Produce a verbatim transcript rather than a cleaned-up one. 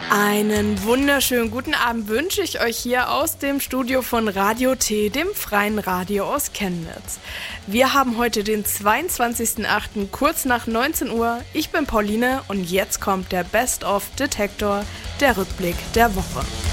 Einen wunderschönen guten Abend wünsche ich euch hier aus dem Studio von Radio T, dem freien Radio aus Chemnitz. Wir haben heute den zweiundzwanzigsten achten kurz nach neunzehn Uhr. Ich bin Pauline und jetzt kommt der Best of Detektor, der Rückblick der Woche.